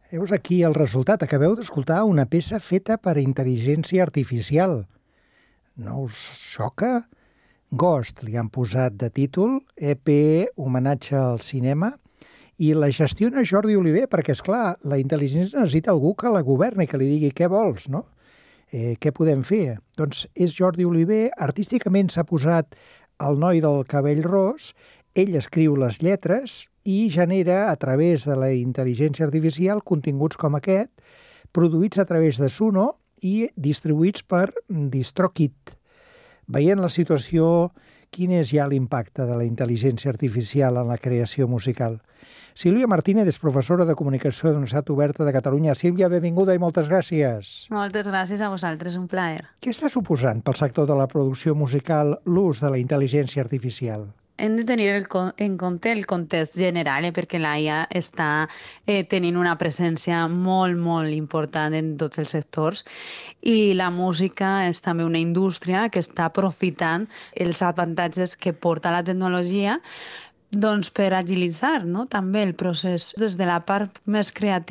Heus aquí el resultat. Acabeu d'escoltar una peça feta per intel·ligència artificial. No us xoca? Ghost li han posat de títol, EP homenatge al cinema, i la gestiona Jordi Oliver, perquè, és clar, la intel·ligència necessita algú que la governi, que li digui què vols, no? Què podem fer? Doncs és Jordi Oliver, artísticament s'ha posat el noi del cabell ros, ell escriu les lletres i genera, a través de la intel·ligència artificial, continguts com aquest, produïts a través de Suno i distribuïts per DistroKid. Veient la situació, quin és ja l'impacte de la intel·ligència artificial en la creació musical? Sílvia Martínez és professora de Comunicació de la Universitat Oberta de Catalunya. Sílvia, benvinguda i moltes gràcies. Moltes gràcies a vosaltres, un plaer. Què està suposant pel sector de la producció musical l'ús de la intel·ligència artificial? Hem de tenir en compte el context general, perquè l'IA està tenint una presència molt, molt important en tots els sectors, i la música és també una indústria que està aprofitant els avantatges que porta la tecnologia, doncs, per agilitzar, no?, també el procés des de la part més creativa